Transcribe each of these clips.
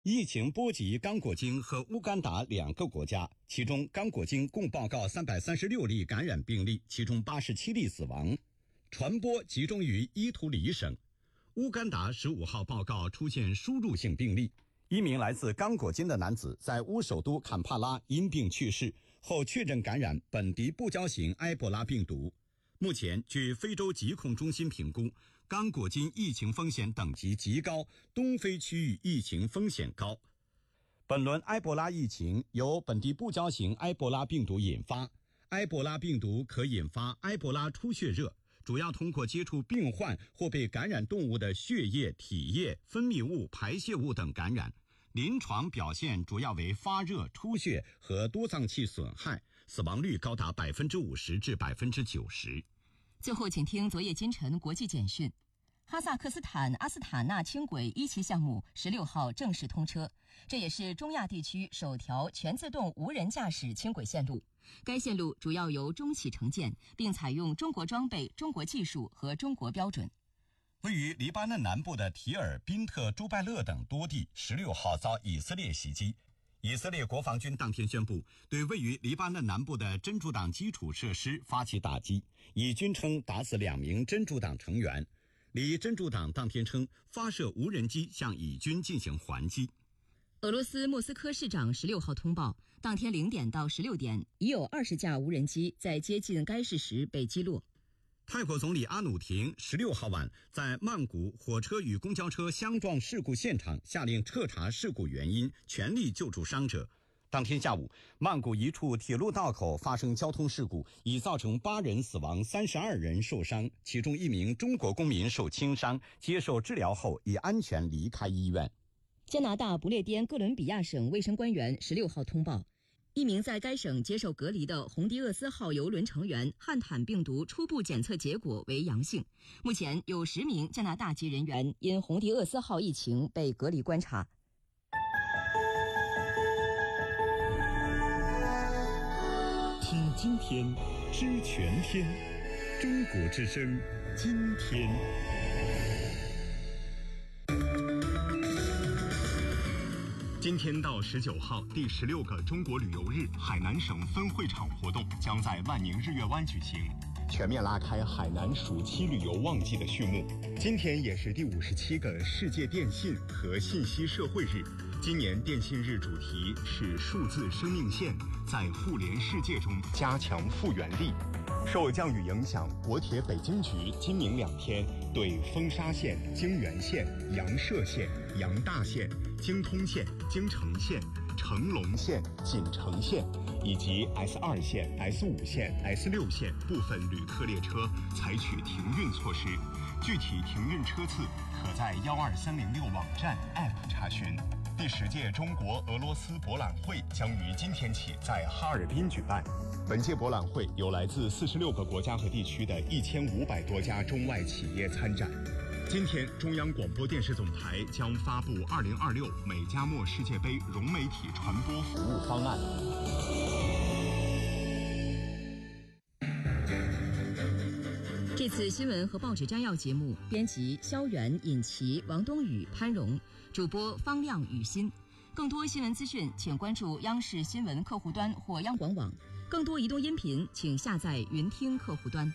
疫情波及刚果金和乌干达2个国家，其中刚果金共报告336例感染病例，其中87例死亡，传播集中于伊图里省。乌干达15号报告出现输入性病例，一名来自刚果金的男子在乌首都坎帕拉因病去世后确诊感染本地布胶型埃博拉病毒。目前据非洲疾控中心评估，刚果金疫情风险等级极高，东非区域疫情风险高。本轮埃博拉疫情由本地布胶型埃博拉病毒引发，埃博拉病毒可引发埃博拉出血热，主要通过接触病患或被感染动物的血液、体液、分泌物、排泄物等感染。临床表现主要为发热、出血和多脏器损害，死亡率高达50%至90%。 最后请听昨夜今晨国际简讯。哈萨克斯坦阿斯塔纳轻轨1期项目16号正式通车，这也是中亚地区首条全自动无人驾驶轻轨线路。该线路主要由中企承建，并采用中国装备、中国技术和中国标准。 位于黎巴嫩南部的提尔、宾特、朱拜勒等多地16号遭以色列袭击。以色列国防军当天宣布，对位于黎巴嫩南部的真主党基础设施发起打击，以军称打死2名真主党成员。黎真主党当天称，发射无人机向以军进行还击。 俄罗斯莫斯科市长16号通报，当天0点到16点，已有20架无人机在接近该市时被击落。 泰国总理阿努廷16号晚在曼谷火车与公交车相撞事故现场下令彻查事故原因，全力救助伤者。当天下午，曼谷一处铁路道口发生交通事故，已造成8人死亡，32人受伤，其中1名中国公民受轻伤，接受治疗后已安全离开医院。 加拿大不列颠哥伦比亚省卫生官员16号通报，一名在该省接受隔离的红迪厄斯号邮轮成员汉坦病毒初步检测结果为阳性。目前有10名加拿大籍人员因红迪厄斯号疫情被隔离观察。 听今天，知全天，中国之声，今天。 今天到19号，第16个中国旅游日海南省分会场活动将在万宁日月湾举行， 全面拉开海南暑期旅游旺季的序幕。 今天也是第57个世界电信和信息社会日。今年电信日主题是数字生命线，在互联世界中加强复原力。受降雨影响，国铁北京局今明2天对丰沙线、京原线、阳涉线、阳大线、京通线、京城线、成龙线、锦城线以及 S2 线、S5 线、S6 线部分旅客列车采取停运措施。具体停运车次可在12306网站 App 查询。第10届中国俄罗斯博览会将于今天起在哈尔滨举办。本届博览会有来自46个国家和地区的1500多家中外企业参展。今天，中央广播电视总台将发布2026美加墨世界杯融媒体传播服务方案。 这次新闻和报纸摘要节目，编辑肖远、尹奇、王冬雨、潘荣，主播方亮、雨欣。更多新闻资讯，请关注央视新闻客户端或央广网。更多移动音频，请下载云听客户端。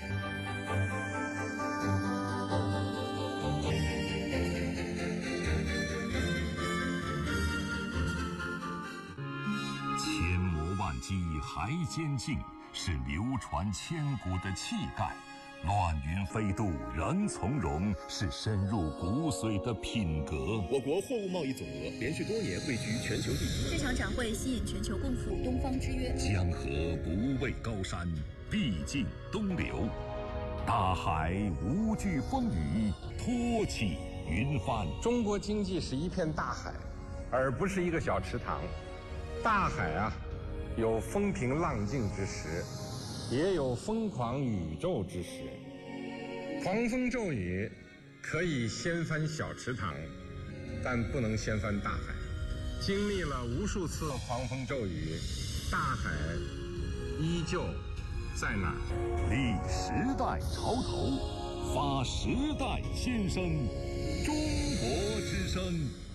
千磨万击还坚劲，是流传千古的气概。乱云飞渡人从容，是深入骨髓的品格。 我国货物贸易总额连续多年位居全球第一。 这场展会吸引全球共赴东方之约。 江河不畏高山，必尽东流。大海无惧风雨，托起云帆。 中国经济是一片大海，而不是一个小池塘。大海啊，有风平浪静之时，也有疯狂宇宙之时。狂风骤雨可以掀翻小池塘，但不能掀翻大海。经历了无数次狂风骤雨，大海依旧在那儿。 立时代潮头，发时代先声，中国之声。